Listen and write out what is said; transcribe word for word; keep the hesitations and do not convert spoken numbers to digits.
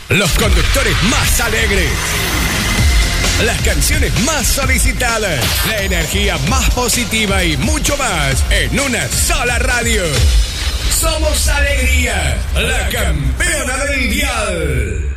Los conductores más alegres. Las canciones más solicitadas. La energía más positiva y mucho más en una sola radio. Somos Alegría, la campeona del dial.